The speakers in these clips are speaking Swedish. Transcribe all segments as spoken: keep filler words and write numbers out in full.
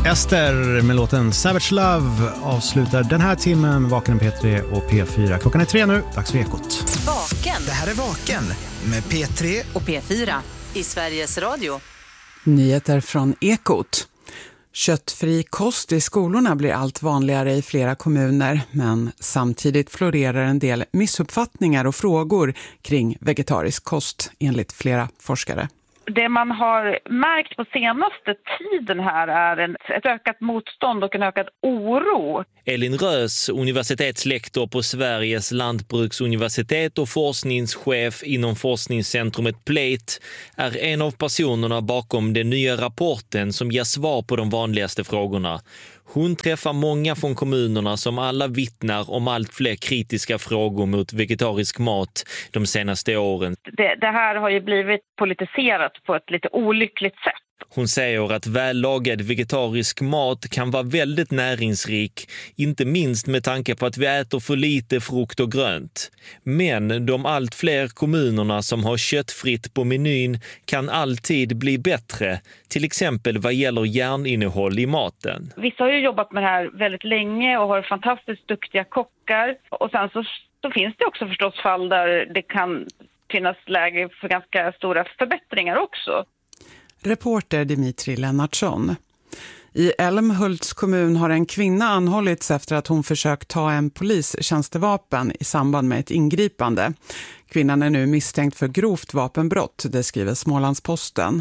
Ester med låten Savage Love avslutar den här timmen. Vaken P tre och P fyra. Klockan är tre nu, dags för Ekot. Vaken. Det här är Vaken med P tre och P fyra i Sveriges Radio. Nyheter från Ekot. Köttfri kost i skolorna blir allt vanligare i flera kommuner, men samtidigt florerar en del missuppfattningar och frågor kring vegetarisk kost enligt flera forskare. Det man har märkt på senaste tiden här är en, ett ökat motstånd och en ökad oro. Elin Rös, universitetslektor på Sveriges lantbruksuniversitet och forskningschef inom forskningscentrumet Plate, är en av personerna bakom den nya rapporten som ger svar på de vanligaste frågorna. Hon träffar många från kommunerna som alla vittnar om allt fler kritiska frågor mot vegetarisk mat de senaste åren. Det, det här har ju blivit politiserat på ett lite olyckligt sätt. Hon säger att vällagad vegetarisk mat kan vara väldigt näringsrik, inte minst med tanke på att vi äter för lite frukt och grönt. Men de allt fler kommunerna som har köttfritt på menyn kan alltid bli bättre, till exempel vad gäller järninnehåll i maten. Vissa har ju jobbat med det här väldigt länge och har fantastiskt duktiga kockar. Och sen så, så finns det också förstås fall där det kan finnas läge för ganska stora förbättringar också. Reporter Dimitri Lennartsson. I Älmhults kommun har en kvinna anhållits efter att hon försökt ta en polistjänstevapen i samband med ett ingripande. Kvinnan är nu misstänkt för grovt vapenbrott, det skriver Smålandsposten.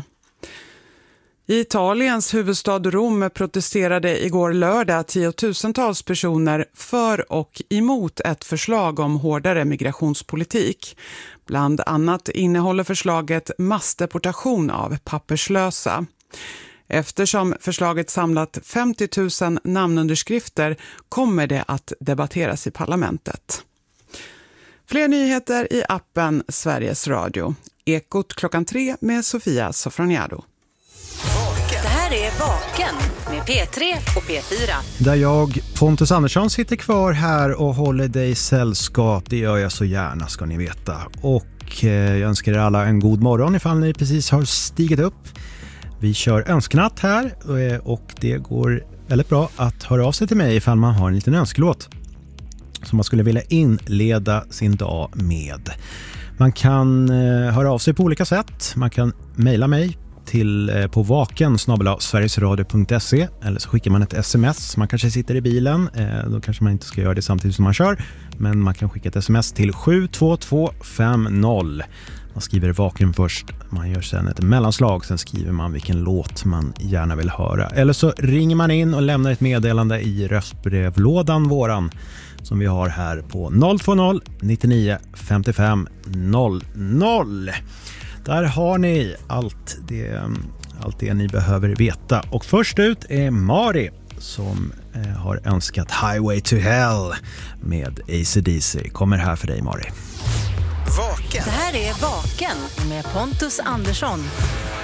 I Italiens huvudstad Rom protesterade igår lördag tiotusentals personer för och emot ett förslag om hårdare migrationspolitik. Bland annat innehåller förslaget massdeportation av papperslösa. Eftersom förslaget samlat femtio tusen namnunderskrifter kommer det att debatteras i parlamentet. Fler nyheter i appen Sveriges Radio. Ekot klockan tre med Sofia Sofroniado. Det här är Vaken med P tre och P fyra. Där jag, Pontus Andersson, sitter kvar här och håller dig sällskap. Det gör jag så gärna, ska ni veta. Och eh, jag önskar er alla en god morgon ifall ni precis har stigit upp. Vi kör önskenatt här och det går väldigt bra att höra av sig till mig ifall man har en liten önskelåt som man skulle vilja inleda sin dag med. Man kan eh, höra av sig på olika sätt. Man kan mejla mig till eh, på vaken snabel-a sverigesradio punkt se eller så skickar man ett sms. Man kanske sitter i bilen, eh, då kanske man inte ska göra det samtidigt som man kör, men man kan skicka ett sms till sju två två fem noll. Man skriver vaken först, man gör sen ett mellanslag, sen skriver man vilken låt man gärna vill höra. Eller så ringer man in och lämnar ett meddelande i röstbrevlådan våran som vi har här på noll två noll nittionio femtiofem noll noll. Där har ni allt det, allt det ni behöver veta. Och först ut är Mari som eh, har önskat Highway to Hell med A C D C. Kommer här för dig, Mari. Vaken. Det här är Vaken med Pontus Andersson.